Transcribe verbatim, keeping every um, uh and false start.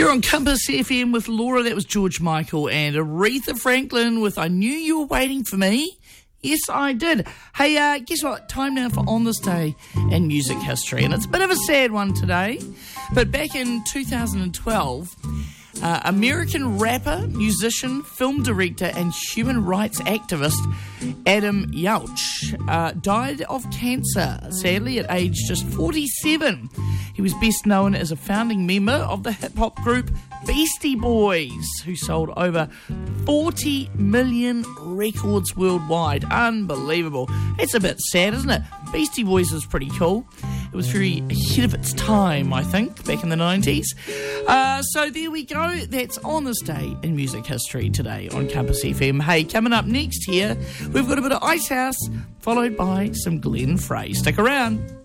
You're on Compass F M with Laura. That was George Michael, and Aretha Franklin with I Knew You Were Waiting For Me. Yes, I did. Hey, uh, guess what? Time now for On This Day in Music History. And it's a bit of a sad one today. But back in two thousand twelve, uh, American rapper, musician, film director, and human rights activist Adam Yauch uh, died of cancer, sadly, at age just forty-seven. He was best known as a founding member of the hip-hop group Beastie Boys, who sold over forty million records worldwide. Unbelievable. It's a bit sad, isn't it? Beastie Boys was pretty cool. It was very ahead of its time, I think, back in the nineties. Uh, so there we go. That's On This Day in Music History today on Compass F M. Hey, coming up next here, we've got a bit of Icehouse, followed by some Glenn Frey. Stick around.